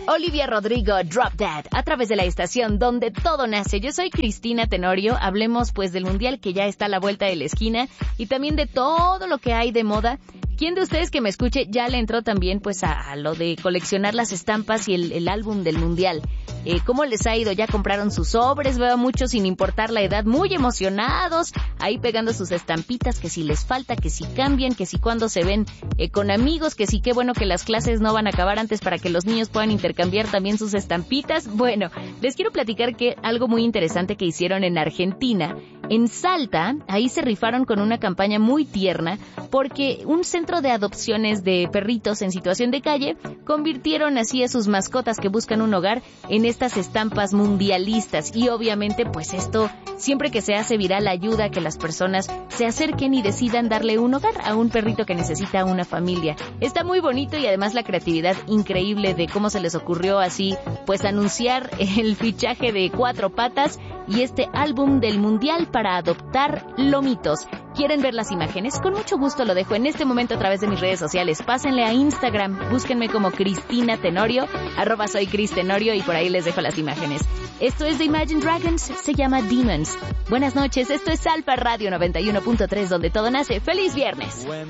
Olivia Rodrigo, Drop Dead, a través de la estación donde todo nace. Yo soy Cristina Tenorio, hablemos pues del mundial que ya está a la vuelta de la esquina y también de todo lo que hay de moda. ¿Quién de ustedes que me escuche ya le entró también pues a lo de coleccionar las estampas y el álbum del mundial? ¿Cómo les ha ido? ¿Ya compraron sus sobres? Veo a muchos sin importar la edad muy emocionados, ahí pegando sus estampitas, que si les falta, que si cambian, que si cuando se ven con amigos, que si qué bueno que las clases no van a acabar antes para que los niños puedan intercambiar también sus estampitas. Bueno, les quiero platicar que algo muy interesante que hicieron en Argentina. En Salta, ahí se rifaron con una campaña muy tierna porque un centro de adopciones de perritos en situación de calle convirtieron así a sus mascotas que buscan un hogar en estas estampas mundialistas y obviamente pues esto siempre que se hace viral ayuda a que las personas se acerquen y decidan darle un hogar a un perrito que necesita una familia. Está muy bonito y además la creatividad increíble de cómo se les ocurrió así pues anunciar el fichaje de 4 patas y este álbum del mundial para adoptar lomitos. ¿Quieren ver las imágenes? Con mucho gusto lo dejo en este momento a través de mis redes sociales. Pásenle a Instagram, búsquenme como Cristina Tenorio, @soy Cris Tenorio y por ahí les dejo las imágenes. Esto es de Imagine Dragons, se llama Demons. Buenas noches, esto es Alfa Radio 91.3 donde todo nace. ¡Feliz viernes!